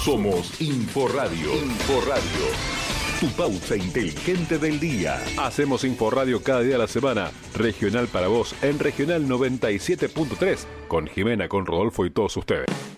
Somos Inforadio. Inforadio. Tu pausa inteligente del día. Hacemos Inforadio cada día de la semana. Regional para vos en Regional 97.3. Con Jimena, con Rodolfo y todos ustedes.